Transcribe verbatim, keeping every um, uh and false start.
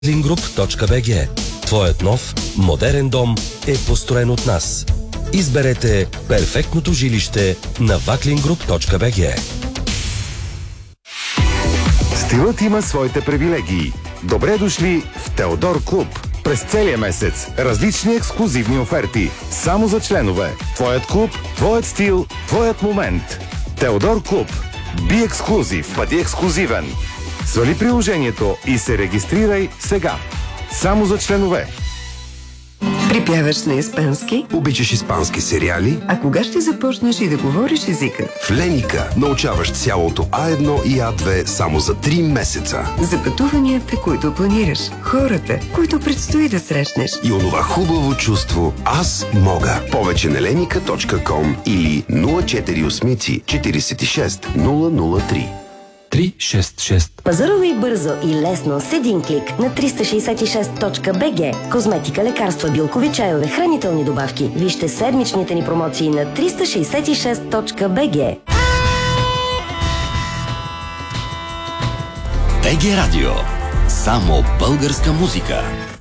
Груп точка би джи. Твоят нов, модерен дом е построен от нас. Изберете перфектното жилище на ваклин груп точка би джи. Стилът има своите привилегии. Добре дошли в Теодор Клуб. През целия месец различни ексклузивни оферти. Само за членове. Твоят клуб, твоят стил, твоят момент. Теодор Клуб. Би ексклузив. Бъди ексклузивен. Свали приложението и се регистрирай сега. Само за членове. Припяваш на испански? Обичаш испански сериали? А кога ще започнеш и да говориш езика? В Леника научаваш цялото А едно и А две само за три месеца. За пътуванията, които планираш, хората, които предстои да срещнеш. И онова хубаво чувство «Аз мога». Повече на леника точка ком или нула четири осем четиридесет и шест нула нула три. три шест шест. Пазарувай бързо и лесно с един клик на триста шейсет и шест точка би джи. Козметика, лекарства, билкови чайове, хранителни добавки. Вижте седмичните ни промоции на триста шейсет и шест точка би джи. би джи Радио. Само българска музика.